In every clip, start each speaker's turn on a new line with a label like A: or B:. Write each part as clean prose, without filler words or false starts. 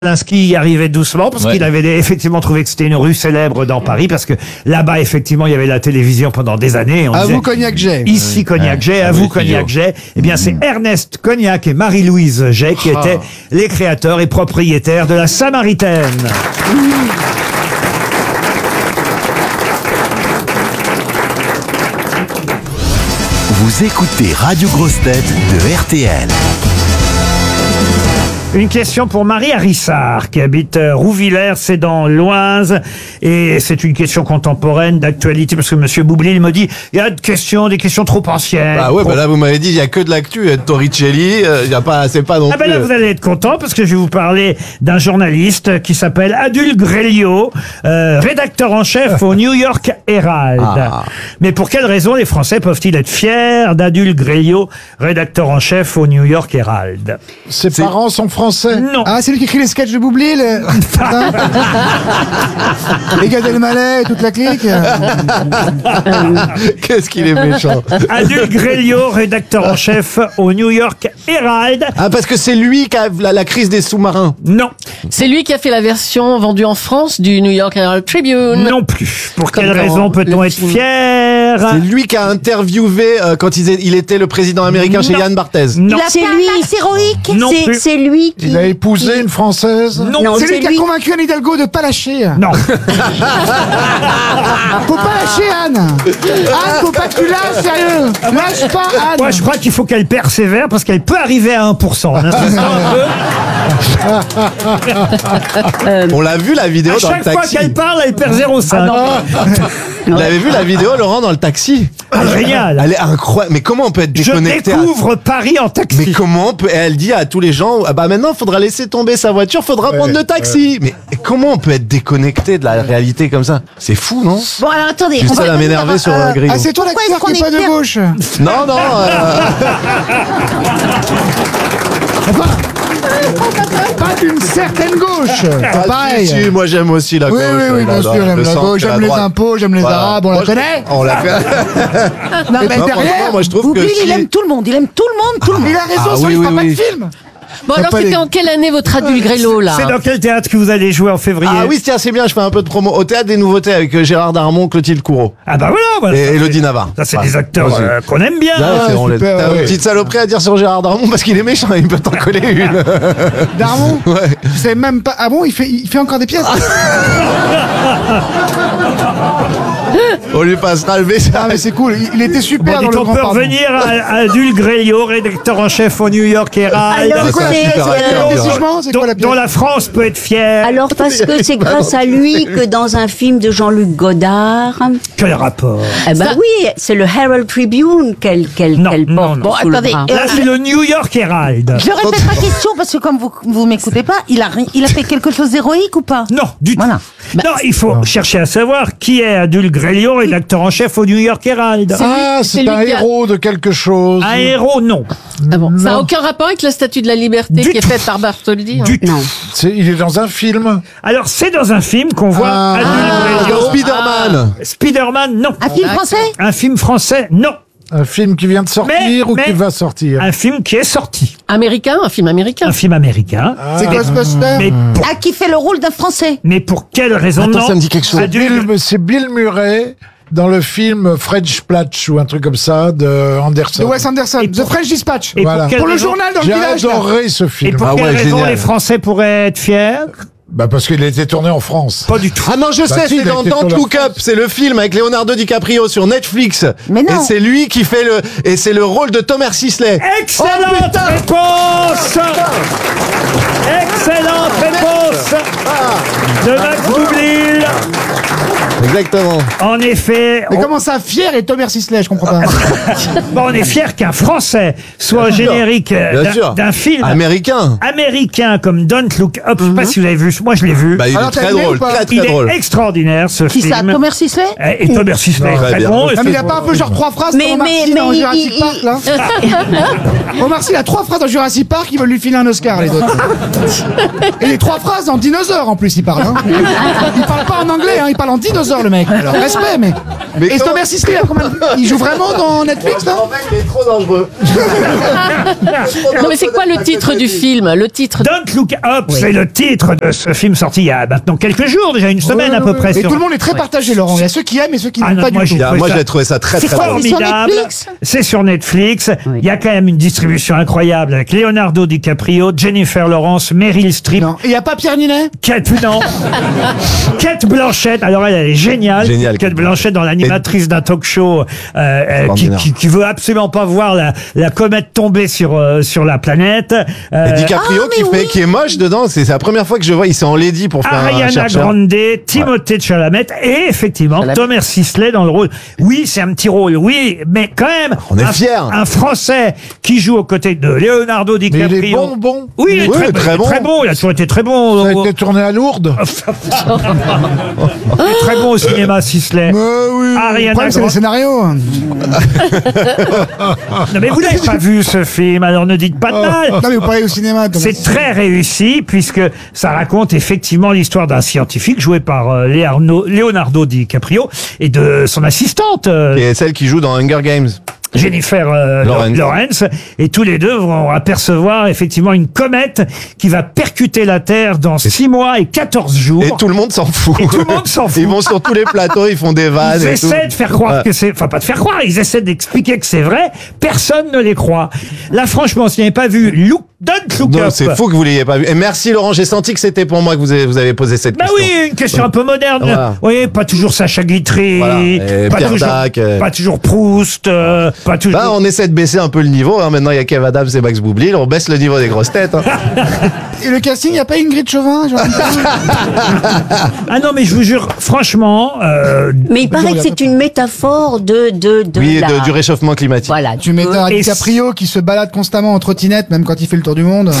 A: Polanski y arrivait doucement parce qu'il avait effectivement trouvé que c'était une rue célèbre dans Paris parce que là-bas effectivement il y avait la télévision pendant des années.
B: À vous Cognac Jay.
A: Ici Cognac Jay, à vous Cognac Jay. Eh bien c'est Ernest Cognac et Marie-Louise Jay qui étaient les créateurs et propriétaires de la Samaritaine.
C: Vous écoutez Radio Grosse Tête de RTL.
A: Une question pour Marie Harissard, qui habite Rouvillers, c'est dans l'Oise. Et c'est une question contemporaine, d'actualité, parce que Monsieur Boublil me dit, il y a des questions trop anciennes.
D: Ah ouais, bah là, vous m'avez dit, il y a que de l'actu, Torricelli, il y a pas, c'est pas non plus.
A: Ah ben là, vous allez être content, parce que je vais vous parler d'un journaliste qui s'appelle Adul Grelio, rédacteur en chef au New York Herald.
D: Ah.
A: Mais pour quelle raison les Français peuvent-ils être fiers d'Adul Grelio, rédacteur en chef au New York Herald?
B: Ses parents sont français.
A: Non.
B: Ah, c'est lui qui écrit les sketchs de Boublil. Les Gad Elmaleh et toute la clique.
D: Qu'est-ce qu'il est méchant.
A: Adul Grelio, rédacteur en chef au New York Herald.
D: Ah, parce que c'est lui qui a la crise des sous-marins.
A: Non.
E: C'est lui qui a fait la version vendue en France du New York Herald Tribune.
A: Non plus. Pour quelle
E: Comme dans
A: raison peut-on
E: le
A: être
E: film.
A: fier?
D: C'est lui qui a interviewé quand il était le président américain chez Yann Barthès.
A: Non.
F: Il a fait un axe héroïque.
A: Non plus.
F: C'est lui qui...
B: Il a épousé une Française.
A: Non.
B: C'est lui qui a convaincu Anne Hidalgo de pas lâcher.
A: Non.
B: Faut pas lâcher Anne. Anne, faut pas que tu lâches, sérieux. Lâche pas Anne.
A: Moi, je crois qu'il faut qu'elle persévère parce qu'elle peut arriver à 1%. En insistant un peu.
D: On l'a vu la vidéo
A: À
D: dans le
A: chaque fois
D: taxi.
A: qu'elle parle, elle perd 0,5.
D: Vous l'avez vu la vidéo, Laurent, dans le taxi?
A: Ah, génial.
D: Elle est incroyable. Mais comment on peut être
A: Je
D: déconnecté?
A: découvre Paris en taxi.
D: Mais comment on peut... Et elle dit à tous les gens, ah bah maintenant, faudra laisser tomber sa voiture, faudra prendre le taxi. Mais comment on peut être déconnecté de la réalité comme ça? C'est fou, non?
F: Bon, alors attendez.
D: Je suis
F: on
D: seul
F: va
D: à m'énerver sur Grillo.
B: Ah, c'est toi
F: Pourquoi
B: l'acteur
F: est-ce qu'on
B: qui est pas
F: est
B: de
F: fier
B: gauche.
D: Non, non.
B: Pas d'une certaine gauche. C'est pareil.
D: Si, moi j'aime aussi la
B: Oui,
D: gauche.
B: oui, oui, bien sûr, j'aime la gauche, j'aime les impôts, j'aime les arabes, on la connaît.
D: On l'a fait.
B: Non, mais
D: Non,
B: derrière,
D: franchement, moi je trouve que
F: Boublil, il
D: si...
F: aime tout le monde. Il aime tout le monde, tout le monde.
B: il a raison,
D: Ah,
B: ça,
D: oui,
B: il
D: oui,
B: fera pas de
D: oui.
B: film.
E: Bon, alors
B: pas
E: c'était
B: les-
E: en quelle année votre Adul Grello, là?
A: C'est dans quel théâtre que vous allez jouer en février?
D: Ah oui, tiens, c'est bien, je fais un peu de promo. Au Théâtre des Nouveautés avec Gérard Darmon, Clotilde Courreau.
A: Ah bah voilà.
D: Et
A: Ça,
D: Élodie
A: c'est-
D: Navarre.
A: Ça, c'est
D: Ouais.
A: des acteurs
D: Moi aussi.
A: qu'on aime bien.
D: Là, c'est- on
B: super,
D: T'as
B: ouais.
D: une petite saloperie à dire sur Gérard Darmon parce qu'il est méchant, il peut t'en coller une.
B: Darmon,
D: Ouais.
B: je sais même pas. Ah bon, il fait encore des pièces.
D: On lui passera le
B: Ah,
D: message.
B: mais c'est cool. Il était
A: Bon,
B: super dans
A: dites,
B: le
A: on
B: grand
A: peut
B: pardon.
A: revenir à Adul Grelio, rédacteur en chef au New York Herald.
F: Alors,
D: c'est un
F: c'est-
D: super acteur,
F: c'est-
D: Gérard.
B: Franchement, c'est quoi la pièce?
A: dont la France peut être fière.
F: Alors, parce que c'est grâce à lui que dans un film de Jean-Luc Godard...
A: Quel rapport?
F: Eh ben oui, c'est le Herald Tribune qu'elle
A: Non,
F: porte
A: non, non.
F: sous le
G: attendez,
F: bras.
A: Là, c'est le New York Herald.
G: Je répète ma question parce que comme vous m'écoutez pas, il a fait quelque chose d'héroïque ou pas?
A: Non, du tout.
G: Voilà.
A: Non, il faut chercher à savoir qui est Adul Grelio, rédacteur en chef au New York Herald.
B: Ah, c'est
E: lui
B: un
E: qui a-
B: héros de quelque chose.
A: Un héros, non.
E: Ah bon. Ça n'a aucun rapport avec la statue de la liberté
A: Du
E: qui est
A: tout.
E: faite par Bartholdi, hein.
A: Du tout.
F: Non.
B: Il est dans un film.
A: Alors, c'est dans un film qu'on voit Adul Grelio.
D: Dans Spider-Man.
A: Spider-Man, non.
G: Un film français?
A: Un film français, non.
B: Un film qui vient de sortir ou
A: mais-
B: qui va sortir.
A: Un film qui est sorti.
E: Américain, un film américain.
A: Un film américain.
B: C'est Ghostbusters.
F: Ah, qui fait le rôle d'un Français.
A: Mais pour quelle raison?
D: Attends,
A: non.
D: ça me dit quelque chose.
B: C'est Bill Murray dans le film French Platch ou un truc comme ça de Anderson.
H: De Wes Anderson,
A: Et
H: The
A: pour-
H: French Dispatch.
A: Et
B: Voilà.
A: pour, quelle
H: Pour le
A: raison-
H: journal dans le
B: J'ai
H: village. là.
B: adoré ce
A: Et
B: film.
A: pour
D: Ah
A: quelle
D: ouais,
A: raison
D: génial.
A: les Français pourraient être fiers?
B: Bah parce qu'il a été tourné en France.
A: Pas du tout.
D: Ah non, je sais,
B: si,
D: c'est
B: il a
D: dans
B: été sur
D: Don't
B: la
D: Look Up, c'est le film avec Leonardo DiCaprio sur Netflix.
G: Mais non.
D: Et c'est lui qui fait et c'est le rôle de Thomas Sisley.
A: Excellente réponse! Excellente réponse de Max Boublil.
D: Exactement.
A: En effet,
H: Mais comment ça, fier et Thomas Sisley, je comprends pas.
A: on est fier qu'un Français soit au générique
D: Bien sûr.
A: d'un film
D: Américain.
A: américain comme Don't Look Up. Je sais pas si vous l'avez vu. Moi, je l'ai vu.
D: Bah, il
H: Alors,
D: est
H: t'as
D: très
H: aimé
D: drôle,
H: ou pas
D: très
A: Il
D: très drôle.
A: est extraordinaire ce
G: Qui ça?
A: film.
G: Thomas Sisley?
A: Et Thomas Sisley est
D: Très
A: très
D: bien.
A: bon.
H: Non, mais il a pas un peu genre 3 phrases
F: Mais-
H: comme Omar Sy
F: mais
H: dans
F: il-
H: Jurassic Park, là Omar Sy, il a 3 phrases dans Jurassic Park, ils veulent lui filer un Oscar, les autres. Et les 3 phrases en dinosaure, en plus, il parle. Hein. Il parle pas en anglais, hein, il parle en dinosaure. dinosaure, le mec. Alors, respect, mais. Et Thomas Sisley, il joue vraiment dans Netflix, là?
D: En fait, il est trop dangereux.
E: Non, mais c'est quoi le titre du film? Le titre.
A: Don't Look Up, c'est le titre de ce film sorti il y a maintenant quelques jours, déjà une semaine à peu près.
H: Et tout le monde est très partagé, Laurent. Il y a ceux qui aiment et ceux qui
A: Ah
H: n'aiment
A: non,
H: pas
A: moi,
H: du tout.
D: Moi, j'ai trouvé ça très
A: C'est
D: très drôle.
A: formidable. C'est sur Netflix. Il y a quand même une distribution incroyable avec Leonardo DiCaprio, Jennifer Lawrence, Meryl Streep.
H: Non. Et il n'y a pas Pierre Ninet?
A: Kate Blanchett. Alors elle est géniale. Kate Blanchett dans l'animatrice d'un talk show qui veut absolument pas voir la comète tomber sur la planète.
D: Et DiCaprio qui est moche dedans. C'est la première fois que je vois. Il s'est en lady pour faire un
A: Ariana
D: chercheur.
A: Grande, Timothée Chalamet et effectivement Thomas Sisley dans le rôle. Oui, c'est un petit rôle, oui, mais quand même.
D: On est fiers.
A: Un Français qui joue aux côtés de Leonardo DiCaprio.
B: Mais il est bon.
A: Oui, il est très bon. Il a toujours été très bon.
B: Ça a été tourné à Lourdes.
A: Il est très bon au cinéma, Sisley.
B: Oui.
H: Le
A: Ariana
H: problème, c'est les
A: Grande.
H: scénarios.
A: Non, mais vous n'avez pas vu ce film, alors ne dites pas de mal.
H: Non, mais vous parlez au cinéma. Thomas.
A: C'est très réussi puisque ça raconte effectivement l'histoire d'un scientifique joué par Leonardo DiCaprio et de son assistante
D: Et celle qui joue dans Hunger Games.
A: Jennifer Lawrence, et tous les deux vont apercevoir effectivement une comète qui va percuter la Terre dans 6 mois et 14 jours.
D: Et tout le monde s'en fout.
A: Et tout le monde s'en fout.
D: Ils vont sur tous les plateaux, ils font des vannes.
A: Ils
D: et tout.
A: essaient de faire croire que c'est... Enfin, pas de faire croire, ils essaient d'expliquer que c'est vrai. Personne ne les croit. Là, franchement, si vous n'avez pas vu Don't Look
D: Non,
A: Up...
D: c'est fou que vous l'ayez pas vu. Et merci Laurent, j'ai senti que c'était pour moi que vous avez posé cette
A: Bah
D: question.
A: oui, une question un peu moderne.
D: Voilà.
A: Oui, pas toujours Sacha Guitry,
D: Voilà. Et
A: pas,
D: Pierre
A: toujours,
D: Dac,
A: pas toujours Proust, pas toujours...
D: Là, on essaie de baisser un peu le niveau. Hein. Maintenant, il y a Kev Adams et Max Boublil. On baisse le niveau des grosses têtes. Hein.
H: Et le casting, il n'y a pas Ingrid Chauvin?
A: Ah non, mais je vous jure, franchement...
F: Mais il paraît que c'est une métaphore de
D: Du réchauffement climatique.
F: Voilà.
H: Tu mets un
A: Et
H: DiCaprio qui se balade constamment en trottinette, même quand il fait le tour du monde.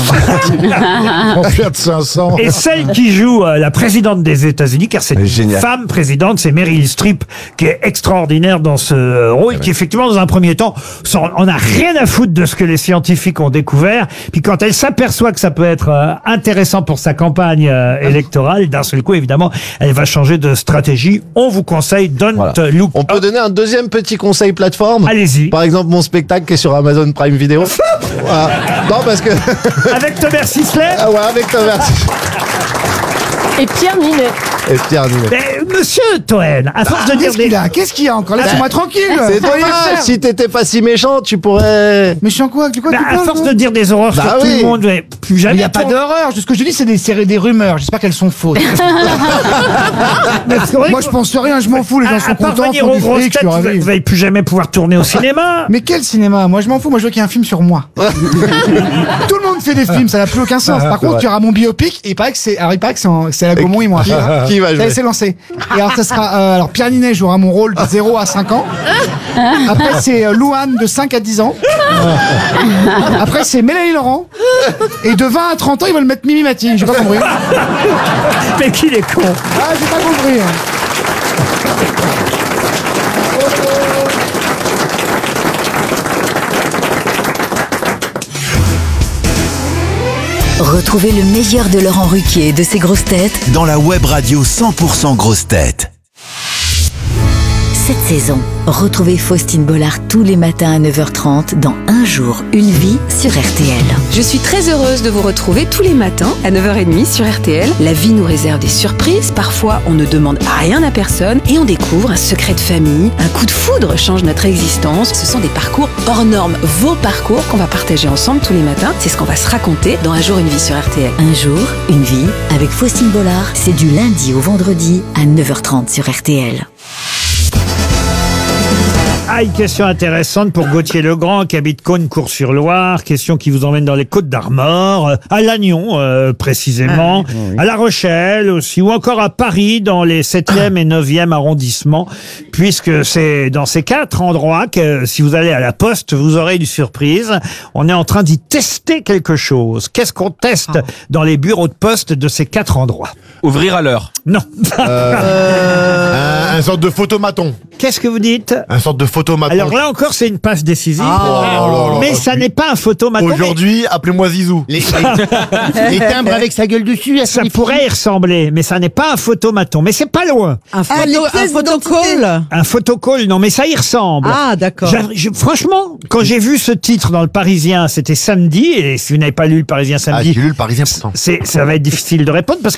B: En Fiat 500.
A: Et celle qui joue la présidente des États-Unis, car c'est une
D: Génial.
A: femme présidente, c'est Meryl Streep, qui est extraordinaire dans ce rôle, qui effectivement, dans un premier temps, on n'a rien à foutre de ce que les scientifiques ont découvert. Puis quand elle s'aperçoit que ça peut être intéressant pour sa campagne électorale, d'un seul coup, évidemment, elle va changer de stratégie. On vous conseille Don't Look
D: On peut
A: Up.
D: donner un deuxième petit conseil plateforme.
A: Allez-y.
D: Par exemple, mon spectacle qui est sur Amazon Prime Video. Voilà. Non, parce que.
A: Avec Thomas Sisley.
D: Ah ouais, avec Thomas.
E: Et Pierre Ninet.
D: Et Pierre Ninet.
A: Mais monsieur Toen, à force de dire
H: Qu'est-ce qu'il y a encore? Laissez-moi tranquille.
D: C'est
H: Faut rien
D: dommage,
H: faire.
D: si t'étais pas si méchant, tu pourrais.
H: Mais je suis en quoi? De quoi tu
A: à
H: parles,
A: force
H: toi?
A: de dire des horreurs
D: Bah
A: sur tout
D: oui.
A: le monde, mais plus
H: Il
A: jamais.
H: n'y a pas d'horreur. Ce que je dis, c'est des rumeurs. J'espère qu'elles sont fausses. Moi, je pense rien. Je m'en fous. Les gens sont
A: à part
H: contents.
A: venir
H: font
A: aux
H: du
A: grosses
H: fric, je
A: têtes,
H: suis
A: vous
H: ravi.
A: n'allez plus jamais pouvoir tourner au cinéma.
H: Mais quel cinéma? Moi, je m'en fous. Moi, je veux qu'il y ait un film sur moi. Tout le monde fait des films. Ça n'a plus aucun sens. Par contre, il y aura mon biopic. Et il paraît que c'est à la Gaumont et moi.
D: Qui va
H: Ça
D: jouer?
H: c'est lancé. Et alors, ça sera. Alors, Pierre Ninet jouera mon rôle de 0 à 5 ans. Après, c'est Louane de 5 à 10 ans. Après, c'est Mélanie Laurent. Et de 20 à 30 ans, ils veulent mettre Mimi Mati. J'ai pas compris.
A: Mais qu'il est con.
H: Ah, j'ai pas compris.
I: Retrouvez le meilleur de Laurent Ruquier et de ses grosses têtes
C: Dans la web radio 100% grosses têtes.
I: cette saison. Retrouvez Faustine Bollard tous les matins à 9h30 dans Un jour, une vie sur RTL.
J: Je suis très heureuse de vous retrouver tous les matins à 9h30 sur RTL. La vie nous réserve des surprises. Parfois, on ne demande rien à personne et on découvre un secret de famille. Un coup de foudre change notre existence. Ce sont des parcours hors normes. Vos parcours qu'on va partager ensemble tous les matins. C'est ce qu'on va se raconter dans Un jour, une vie sur RTL.
I: Un jour, une vie avec Faustine Bollard. C'est du lundi au vendredi à 9h30 sur RTL.
A: Ah, une question intéressante pour Gauthier Legrand qui habite Cosne-Cours-sur-Loire. Question qui vous emmène dans les Côtes-d'Armor, à Lannion précisément, à La Rochelle aussi, ou encore à Paris dans les 7e et 9e arrondissements, puisque c'est dans ces 4 endroits que si vous allez à la poste, vous aurez une surprise. On est en train d'y tester quelque chose. Qu'est-ce qu'on teste dans les bureaux de poste de ces 4 endroits?
K: Ouvrir à l'heure.
A: Non.
L: Un sorte de photomaton.
A: Qu'est-ce que vous dites?
L: Un sorte de photomaton.
K: photomaton.
A: Alors là encore, c'est une passe décisive.
K: là,
A: mais ça n'est pas un photomaton.
K: Aujourd'hui, appelez-moi Zizou.
L: Les timbres avec sa gueule dessus.
A: Ça pourrait y ressembler, mais ça n'est pas un photomaton. Mais c'est pas loin.
M: Un photocall.
A: Un photocall, non, mais ça y ressemble.
M: Ah, d'accord.
A: Franchement, quand j'ai vu ce titre dans Le Parisien, c'était samedi, et si vous n'avez pas lu Le Parisien samedi,
K: j'ai lu Le Parisien pourtant.
A: ça va être difficile de répondre, parce